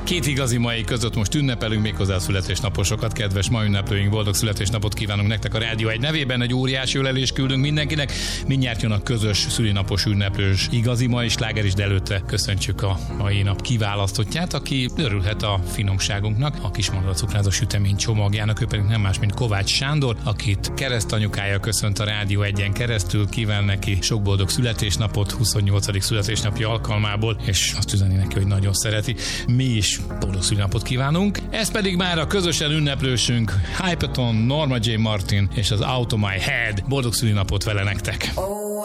Két igazi mai között most ünnepelünk, méghozzá a születésnaposokat. Kedves ma ünneplőink, boldog születésnapot kívánunk nektek a Rádió 1 nevében. Egy óriási ölelést küldünk mindenkinek. Mindjárt jön a közös szülinapos ünneplős igazi mai sláger is, de előtte köszöntsük a mai nap kiválasztottját, aki örülhet a finomságunknak, a Kismondva cukrászda sütemény csomagjának. Ő pedig nem más, mint Kovács Sándor, akit keresztanyukája köszönt a Rádió 1-en keresztül. Kíván neki sok boldog születésnapot 28. születésnapja alkalmából, és azt üzeni neki, hogy nagyon szereti. Mi is boldog szülinapot kívánunk. Ez pedig már a közösen ünneplősünk Hypaton, Norma J. Martin és az Out of My Head. Boldog szülinapot vele nektek!